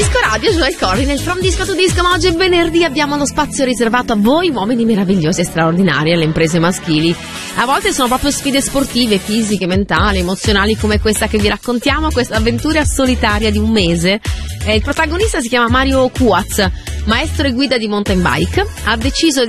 Disco Radio, Joel Corry nel From Disco to Disco, ma oggi è venerdì, abbiamo lo spazio riservato a voi, uomini meravigliosi e straordinari, alle imprese maschili. A volte sono proprio sfide sportive, fisiche, mentali, emozionali come questa che vi raccontiamo, questa avventura solitaria di un mese. Il protagonista si chiama Mario Cuaz, maestro e guida di mountain bike, ha deciso